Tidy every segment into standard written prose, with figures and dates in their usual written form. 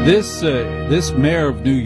This mayor of New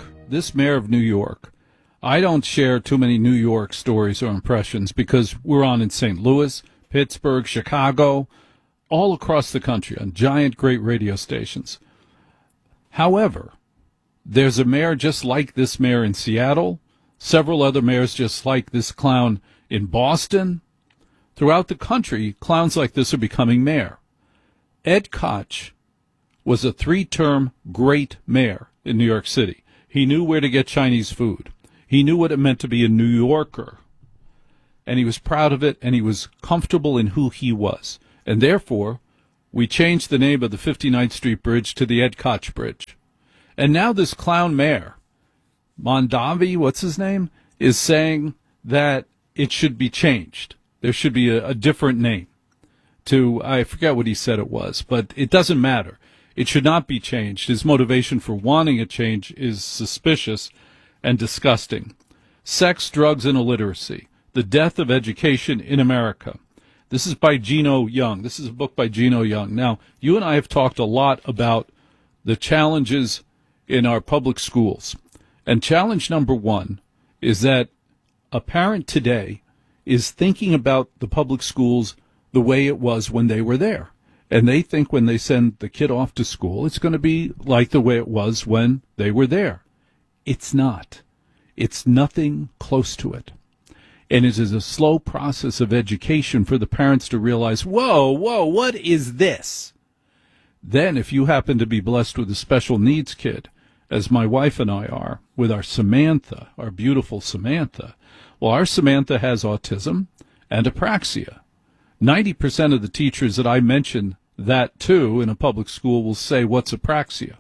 York, I don't share too many New York stories or impressions because we're on in St. Louis, Pittsburgh, Chicago, all across the country on giant, great radio stations. However, there's a mayor just like this mayor in Seattle, several other mayors just like this clown in Boston. Throughout the country, clowns like this are becoming mayor. Ed Koch was a 3-term great mayor in New York City. He knew where to get Chinese food. He knew what it meant to be a New Yorker. And he was proud of it, and he was comfortable in who he was. And therefore, we changed the name of the 59th Street Bridge to the Ed Koch Bridge. And now this clown mayor, Mondavi, what's his name, is saying that it should be changed. There should be a different name to, I forget what he said it was, but it doesn't matter. It should not be changed. His motivation for wanting a change is suspicious and disgusting. Sex, Drugs, and Illiteracy, The Death of Education in America. This is by Gino Young. This is a book by Gino Young. Now, you and I have talked a lot about the challenges in our public schools. And challenge number one is that a parent today is thinking about the public schools the way it was when they were there. And they think when they send the kid off to school, it's going to be like the way it was when they were there. It's not. It's nothing close to it. And it is a slow process of education for the parents to realize, whoa, what is this? Then if you happen to be blessed with a special needs kid, as my wife and I are, with our Samantha, our beautiful Samantha, well, our Samantha has autism and apraxia. 90% of the teachers that I mention that to in a public school will say, what's apraxia?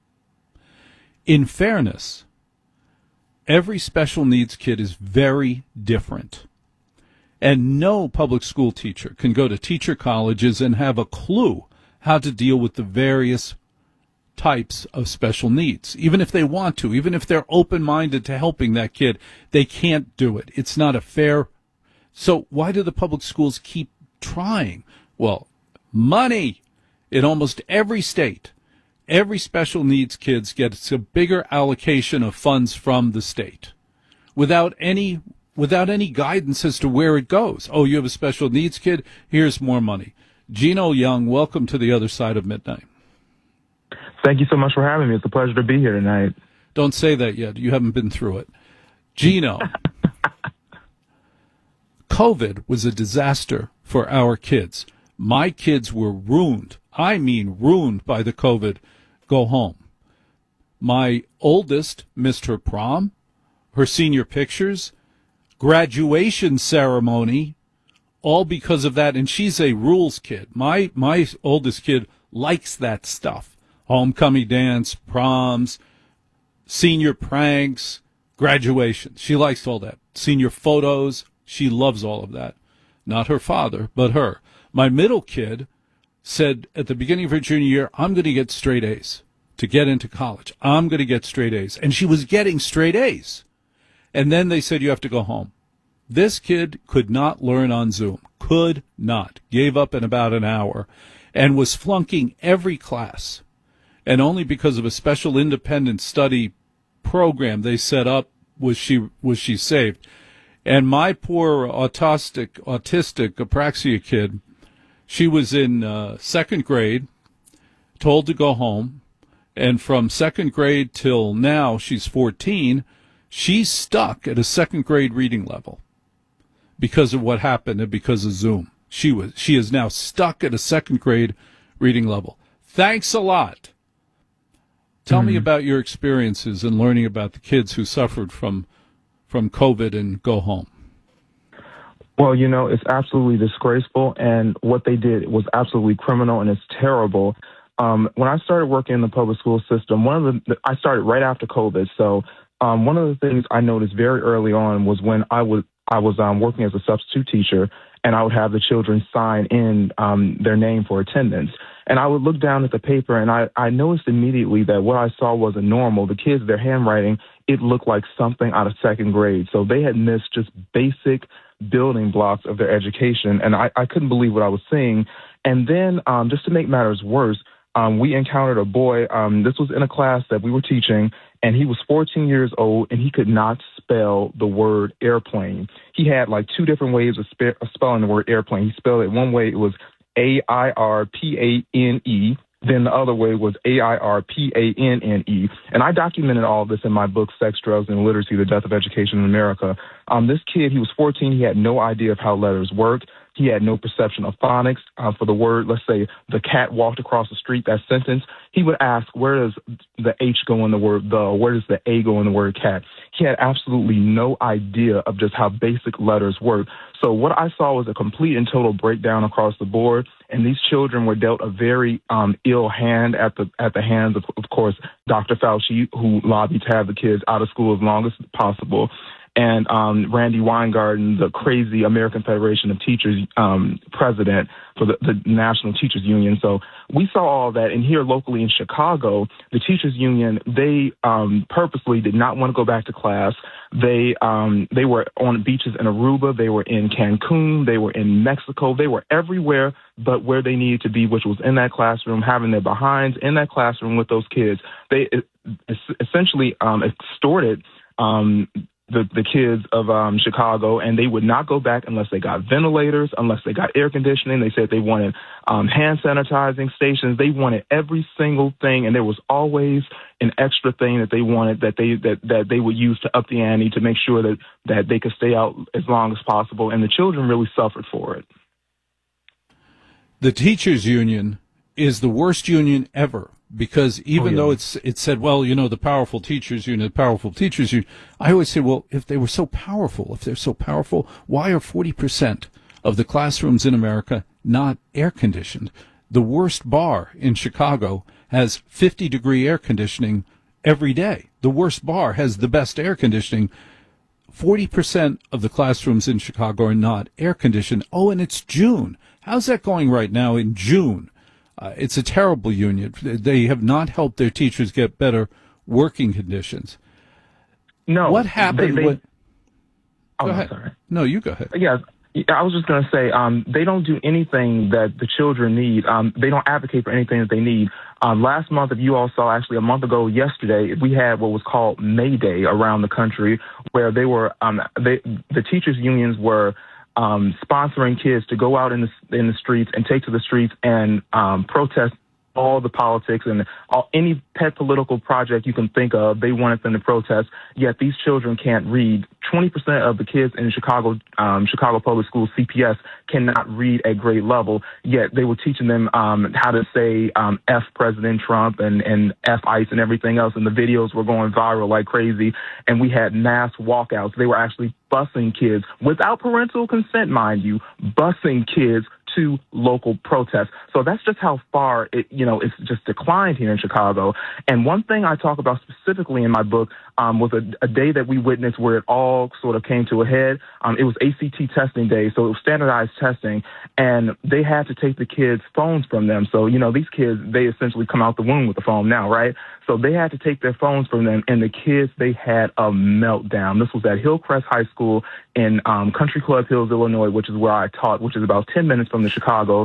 In fairness, every special needs kid is very different. And no public school teacher can go to teacher colleges and have a clue how to deal with the various types of special needs. Even if they want to, even if they're open-minded to helping that kid, they can't do it. It's not a fair. So why do the public schools keep trying? Well, money. In almost every state, every special needs kids gets a bigger allocation of funds from the state without any guidance as to where it goes. Oh, you have a special needs kid? Here's more money. Gino Young, welcome to the other side of midnight. Thank you so much for having me. It's a pleasure to be here tonight. Don't say that yet. You haven't been through it. Gino, COVID was a disaster for our kids. My kids were ruined. I mean ruined by the COVID go home. My oldest missed her prom, her senior pictures, graduation ceremony, all because of that. And she's a rules kid. My oldest kid likes that stuff. Homecoming dance, proms, senior pranks, graduation. She likes all that. Senior photos. She loves all of that. Not her father, but her. My middle kid said at the beginning of her junior year, I'm going to get straight A's to get into college. I'm going to get straight A's. And she was getting straight A's. And then they said, you have to go home. This kid could not learn on Zoom. Could not. Gave up in about an hour and was flunking every class. And only because of a special independent study program they set up was she saved. And my poor autistic apraxia kid, she was in second grade, told to go home, and from second grade till now, she's 14, she's stuck at a second grade reading level because of what happened and because of Zoom. She is now stuck at a second grade reading level. Thanks a lot. Tell me about your experiences in learning about the kids who suffered from COVID and go home. Well, it's absolutely disgraceful, and what they did was absolutely criminal, and it's terrible. When I started working in the public school system, I started right after COVID. So one of the things I noticed very early on was when I was working as a substitute teacher, and I would have the children sign in their name for attendance. And I would look down at the paper, and I noticed immediately that what I saw wasn't normal. The kids, their handwriting, it looked like something out of second grade. So they had missed just basic building blocks of their education, and I couldn't believe what I was seeing. And then just to make matters worse, we encountered a boy. This was in a class that we were teaching, and he was 14 years old, and he could not spell the word airplane. He had like two different ways of spelling the word airplane. He spelled it one way, it was AIRPANE. Then the other way was AIRPANNE. And I documented all of this in my book, Sex, Drugs, and Literacy, The Death of Education in America. This kid, he was 14. He had no idea of how letters work. He had no perception of phonics for the word. Let's say the cat walked across the street, that sentence. He would ask, where does the H go in the word the? Where does the A go in the word cat? He had absolutely no idea of just how basic letters work. So what I saw was a complete and total breakdown across the board. And these children were dealt a very ill hand at the hands of course, Dr. Fauci, who lobbied to have the kids out of school as long as possible, and Randy Weingarten, the crazy American Federation of Teachers president for the National Teachers Union. So we saw all that. And here locally in Chicago, the Teachers Union, they purposely did not want to go back to class. They were on beaches in Aruba. They were in Cancun. They were in Mexico. They were everywhere but where they needed to be, which was in that classroom, having their behinds in that classroom with those kids. They essentially extorted the kids of Chicago, and they would not go back unless they got ventilators, unless they got air conditioning. They said they wanted hand sanitizing stations. They wanted every single thing, and there was always an extra thing that they wanted that they would use to up the ante to make sure that they could stay out as long as possible, and the children really suffered for it. The teachers union is the worst union ever, because even though it said, well, you know, the powerful teachers union, I always say, well, if they were so powerful, if they're so powerful, why are 40% of the classrooms in America not air conditioned? The worst bar in Chicago has 50-degree air conditioning every day. The worst bar has the best air conditioning. 40% of the classrooms in Chicago are not air conditioned. Oh, and it's June. How's that going right now in June? It's a terrible union. They have not helped their teachers get better working conditions. No. What happened? Go ahead. Sorry. No, you go ahead. Yeah, I was just going to say they don't do anything that the children need. They don't advocate for anything that they need. Last month, if you all saw, actually a month ago yesterday, we had what was called May Day around the country, where they were the teachers unions were sponsoring kids to go out in the streets and take to the streets and protest all the politics and any pet political project you can think of. They wanted them to protest, yet these children can't read. 20% of the kids in Chicago Public Schools, CPS, cannot read at grade level, yet they were teaching them how to say F President Trump and F ICE and everything else, and the videos were going viral like crazy, and we had mass walkouts. They were actually busing kids, without parental consent, mind you, busing kids to local protests. So that's just how far it's just declined here in Chicago. And one thing I talk about specifically in my book was a day that we witnessed where it all sort of came to a head. It was ACT testing day, so it was standardized testing, and they had to take the kids' phones from them. So, these kids, they essentially come out the womb with the phone now, right? So they had to take their phones from them, and the kids, they had a meltdown. This was at Hillcrest High School in Country Club Hills, Illinois, which is where I taught, which is about 10 minutes from the Chicago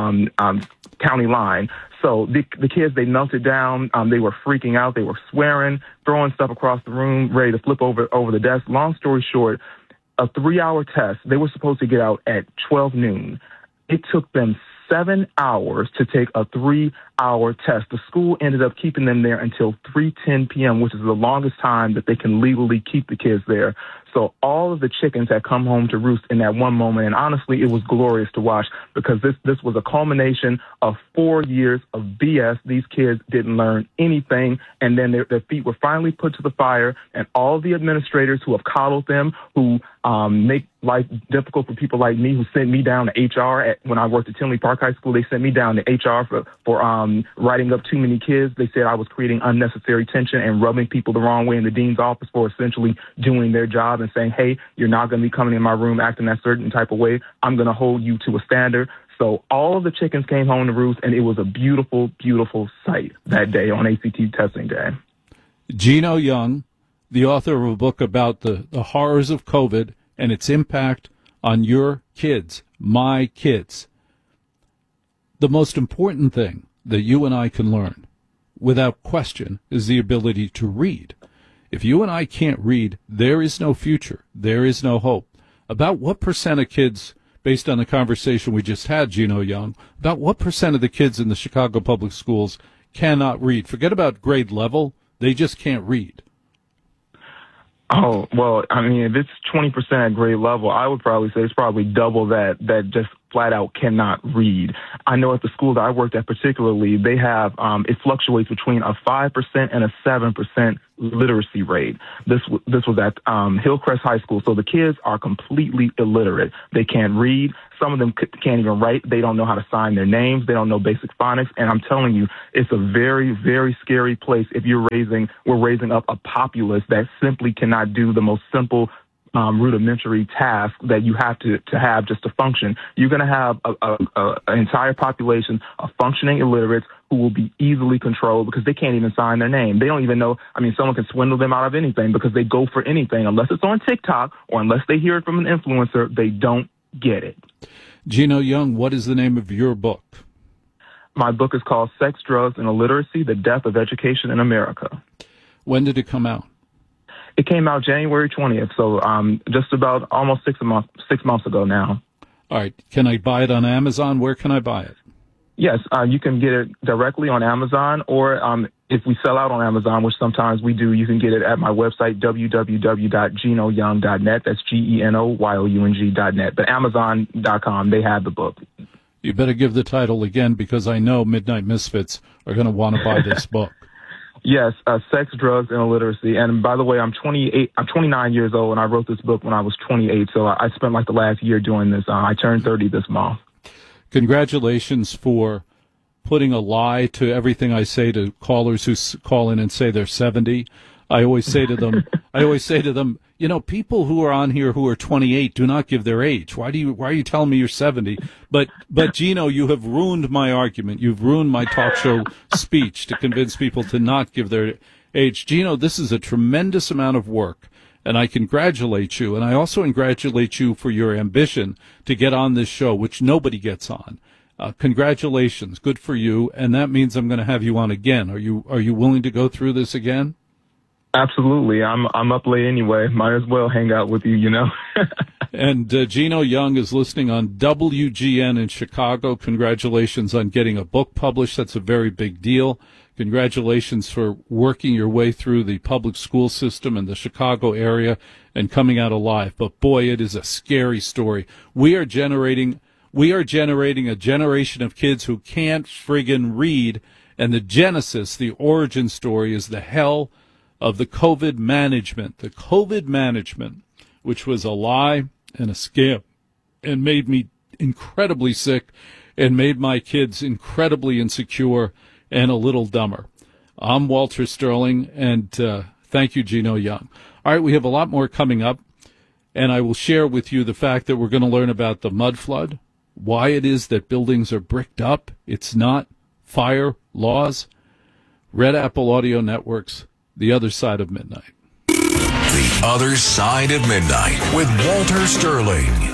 county line. So the kids, they melted down. They were freaking out. They were swearing, throwing stuff across the room, ready to flip over the desk. Long story short, a 3-hour test. They were supposed to get out at 12 noon. It took them 7 hours to take a 3-hour test. The school ended up keeping them there until 3:10 p.m., which is the longest time that they can legally keep the kids there. So all of the chickens had come home to roost in that one moment. And honestly, it was glorious to watch, because this was a culmination of 4 years of BS. These kids didn't learn anything. And then their feet were finally put to the fire. And all the administrators who have coddled them, who make life difficult for people like me, who sent me down to HR when I worked at Tinley Park High School, they sent me down to HR for writing up too many kids. They said I was creating unnecessary tension and rubbing people the wrong way in the dean's office for essentially doing their job and saying, hey, you're not going to be coming in my room acting that certain type of way. I'm going to hold you to a standard. So all of the chickens came home to roost, and it was a beautiful, beautiful sight that day on ACT testing day. Gino Young, the author of a book about the horrors of COVID and its impact on your kids, my kids. The most important thing that you and I can learn, without question, is the ability to read. If you and I can't read, there is no future. There is no hope. About what percent of kids, based on the conversation we just had, Gino Young, about what percent of the kids in the Chicago public schools cannot read? Forget about grade level. They just can't read. Oh, well, I mean, if it's 20% at grade level, I would probably say it's probably double that just flat out cannot read. I know at the school that I worked at particularly, they have, it fluctuates between a 5% and a 7% literacy rate. This was at Hillcrest High School. So the kids are completely illiterate. They can't read. Some of them can't even write. They don't know how to sign their names. They don't know basic phonics. And I'm telling you, it's a very, very scary place if we're raising up a populace that simply cannot do the most simple rudimentary task that you have to have just to function. You're going to have an entire population of functioning illiterates who will be easily controlled because they can't even sign their name. They don't even know. I mean, someone can swindle them out of anything because they go for anything. Unless it's on TikTok or unless they hear it from an influencer, they don't get it. Gino Young, what is the name of your book? My book is called Sex, Drugs, and Illiteracy, The Death of Education in America. When did it come out? It came out January 20th, so just about almost 6 months ago now. All right. Can I buy it on Amazon? Where can I buy it? Yes, you can get it directly on Amazon, or if we sell out on Amazon, which sometimes we do, you can get it at my website, www.genoyoung.net. That's GENOYOUNG.net. But Amazon.com, they have the book. You better give the title again because I know Midnight Misfits are going to want to buy this book. Yes, Sex, Drugs, and Illiteracy. And by the way, I'm 29 years old, and I wrote this book when I was 28. So I spent like the last year doing this. I turned 30 this month. Congratulations for putting a lie to everything I say to callers who call in and say they're 70. I always say to them, you know, people who are on here who are 28 do not give their age. Why are you telling me you're 70? But Gino, you have ruined my argument. You've ruined my talk show speech to convince people to not give their age. Gino, this is a tremendous amount of work, and I congratulate you. And I also congratulate you for your ambition to get on this show, which nobody gets on. Congratulations. Good for you. And that means I'm going to have you on again. Are you willing to go through this again? Absolutely. I'm up late anyway. Might as well hang out with you, you know. And Gino Young is listening on WGN in Chicago. Congratulations on getting a book published. That's a very big deal. Congratulations for working your way through the public school system in the Chicago area and coming out alive. But boy, it is a scary story. We are generating a generation of kids who can't friggin' read. And the genesis, the origin story is the hell of the COVID management, which was a lie and a scam and made me incredibly sick and made my kids incredibly insecure and a little dumber. I'm Walter Sterling, and thank you, Gino Young. All right, we have a lot more coming up, and I will share with you the fact that we're going to learn about the mud flood, why it is that buildings are bricked up. It's not fire laws. Red Apple Audio Networks, The Other Side of Midnight. The Other Side of Midnight with Walter Sterling.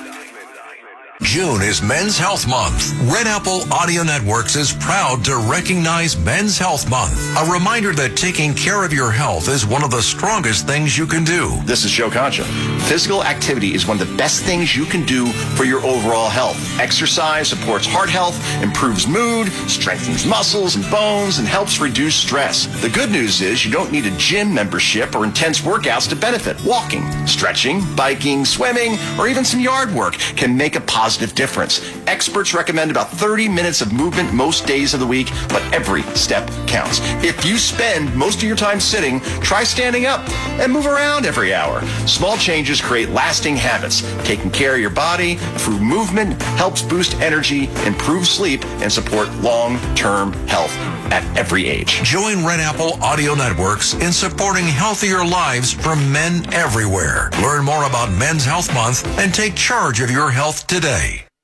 June is Men's Health Month. Red Apple Audio Networks is proud to recognize Men's Health Month. A reminder that taking care of your health is one of the strongest things you can do. This is Joe Concha. Physical activity is one of the best things you can do for your overall health. Exercise supports heart health, improves mood, strengthens muscles and bones, and helps reduce stress. The good news is you don't need a gym membership or intense workouts to benefit. Walking, stretching, biking, swimming, or even some yard work can make a positive difference. Experts recommend about 30 minutes of movement most days of the week, but every step counts. If you spend most of your time sitting, try standing up and move around every hour. Small changes create lasting habits. Taking care of your body through movement helps boost energy, improve sleep, and support long-term health at every age. Join Red Apple Audio Networks in supporting healthier lives for men everywhere. Learn more about Men's Health Month and take charge of your health today.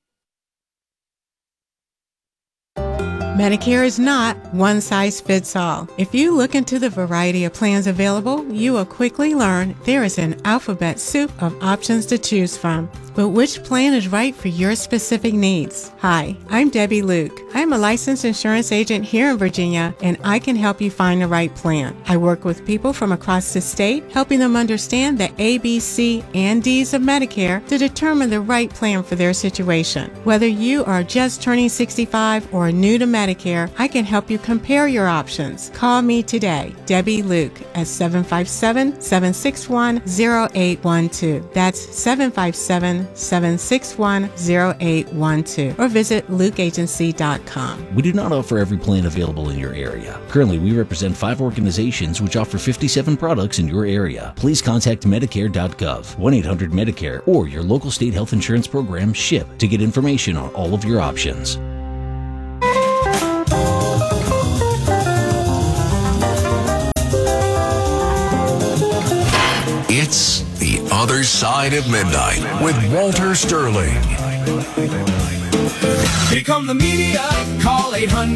Medicare is not one size fits all. If you look into the variety of plans available, you will quickly learn there is an alphabet soup of options to choose from. But which plan is right for your specific needs? Hi, I'm Debbie Luke. I'm a licensed insurance agent here in Virginia, and I can help you find the right plan. I work with people from across the state, helping them understand the A, B, C, and D's of Medicare to determine the right plan for their situation. Whether you are just turning 65 or new to Medicare, I can help you compare your options. Call me today, Debbie Luke, at 757-761-0812. That's 757-761-0812. Or visit lukeagency.com. We do not offer every plan available in your area. Currently, we represent 5 organizations which offer 57 products in your area. Please contact Medicare.gov, 1-800-MEDICARE, or your local state health insurance program, SHIP, to get information on all of your options. It's The Other Side of Midnight with Walter Sterling. Here come the media. Call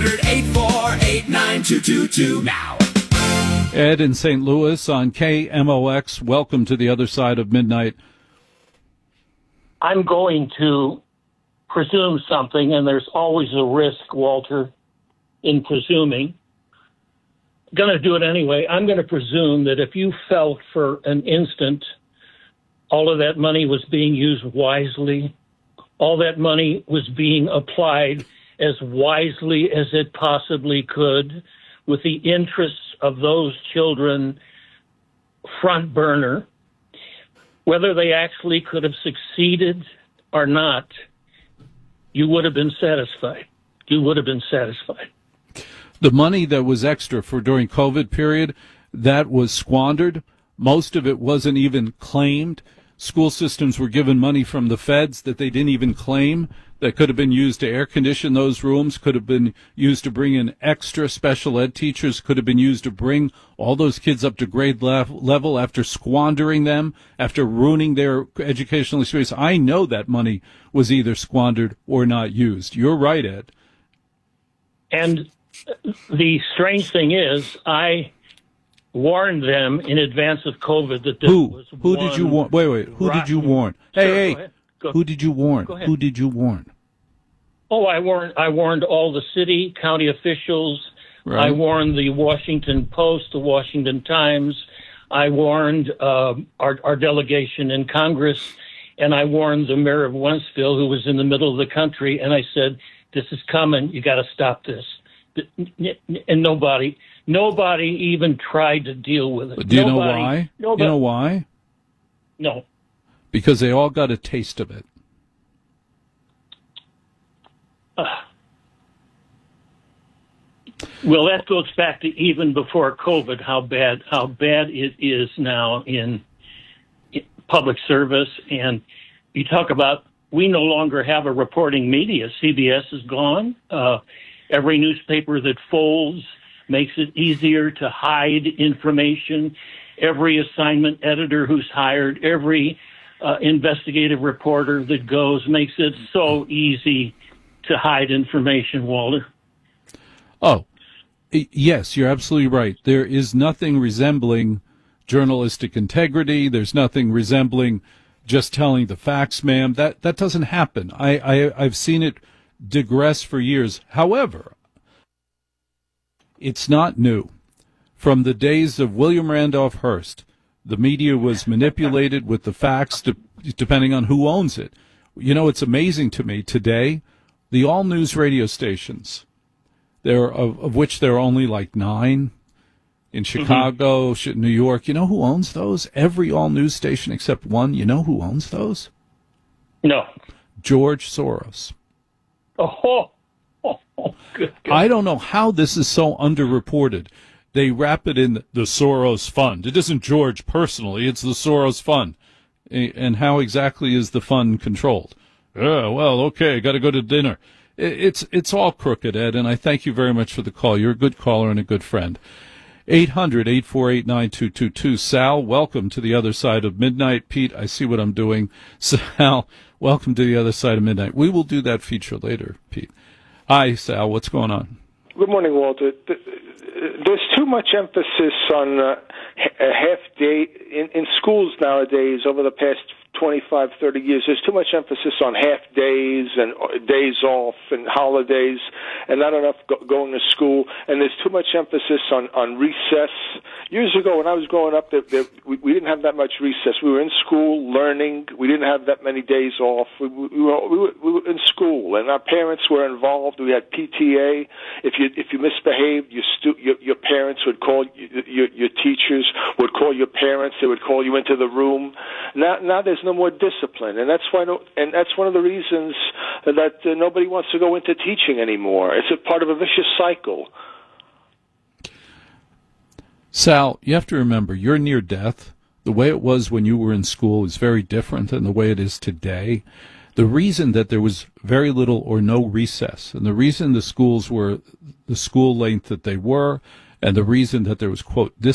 800-848-9222 now. Ed in St. Louis on KMOX. Welcome to The Other Side of Midnight. I'm going to presume something, and there's always a risk, Walter, in presuming. I'm going to do it anyway. I'm going to presume that if you felt for an instant all of that money was being used wisely, all that money was being applied as wisely as it possibly could, with the interests of those children front burner, whether they actually could have succeeded or not, you would have been satisfied. You would have been satisfied. The money that was extra for during COVID period, that was squandered. Most of it wasn't even claimed. School systems were given money from the feds that they didn't even claim, that could have been used to air condition those rooms, could have been used to bring in extra special ed teachers, could have been used to bring all those kids up to grade level after squandering them, after ruining their educational experience. I know that money was either squandered or not used. You're right, Ed. And the strange thing is, I warned them in advance of COVID that this was Who did you warn? Wait. Who did you warn? Hey. Who did you warn? Who did you warn? Oh, I warned all the city, county officials. Right. I warned the Washington Post, the Washington Times. I warned our delegation in Congress, and I warned the mayor of Wentzville, who was in the middle of the country, and I said, this is coming. You got to stop this. And nobody even tried to deal with it. But do you know why? You know why? No. Because they all got a taste of it. Well, that goes back to even before COVID, how bad it is now in public service. And you talk about, we no longer have a reporting media. CBS is gone. Every newspaper that folds makes it easier to hide information. Every assignment editor who's hired, every investigative reporter that goes makes it so easy to hide information, Walter. Oh, yes, you're absolutely right. There is nothing resembling journalistic integrity. There's nothing resembling just telling the facts, ma'am. That doesn't happen. I've seen it digress for years. However, it's not new. From the days of William Randolph Hearst, the media was manipulated with the facts depending on who owns it. You know, it's amazing to me today, the all-news radio stations, of which there are only like 9 in Chicago, New York. You know who owns those? Every all-news station except one. You know who owns those? No. George Soros. Oh, good. I don't know how this is so underreported. They wrap it in the Soros Fund. It isn't George personally, it's the Soros Fund. And how exactly is the fund controlled? Well, okay, got to go to dinner. It's all crooked, Ed, and I thank you very much for the call. You're a good caller and a good friend. 800-848-9222. Sal, welcome to the other side of midnight. Pete, I see what I'm doing. Sal, welcome to the other side of midnight. We will do that feature later, Pete. Hi, Sal, what's going on? Good morning, Walter. There's too much emphasis on a half day in schools nowadays over the past 25, 30 years, there's too much emphasis on half days and days off and holidays and not enough going to school. And there's too much emphasis on recess. Years ago, when I was growing up, we didn't have that much recess. We were in school learning. We didn't have that many days off. We were in school, and our parents were involved. We had PTA. If you misbehaved, your parents would call your teachers would call your parents. They would call you into the room. Now there's no more discipline, and that's why. And that's one of the reasons that nobody wants to go into teaching anymore. It's a part of a vicious cycle. Sal, you have to remember, you're near death. The way it was when you were in school is very different than the way it is today. The reason that there was very little or no recess, and the reason the schools were the school length that they were, and the reason that there was, quote, this